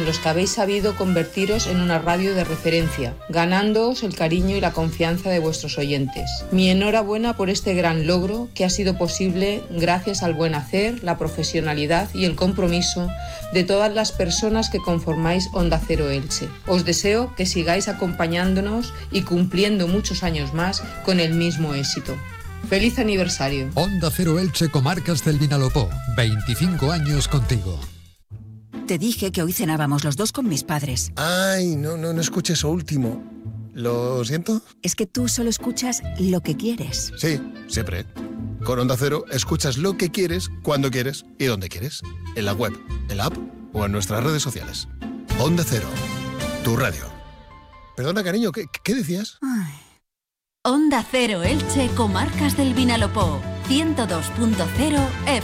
en los que habéis sabido convertiros en una radio de referencia, ganándoos el cariño y la confianza de vuestros oyentes. Mi enhorabuena por este gran logro que ha sido posible gracias al buen hacer, la profesionalidad y el compromiso de todas las personas que conformáis Onda Cero Elche. Os deseo que sigáis acompañándonos y cumpliendo muchos años más con el mismo éxito. ¡Feliz aniversario! Onda Cero Elche, Comarcas del Vinalopó. 25 años contigo. Te dije que hoy cenábamos los dos con mis padres. Ay, no escuché eso último. ¿Lo siento? Es que tú solo escuchas lo que quieres. Sí, siempre. Con Onda Cero escuchas lo que quieres, cuando quieres y donde quieres. En la web, en la app o en nuestras redes sociales. Onda Cero, tu radio. Perdona, cariño, ¿qué decías? Ay. Onda Cero Elche, Comarcas del Vinalopó. 102.0 FM.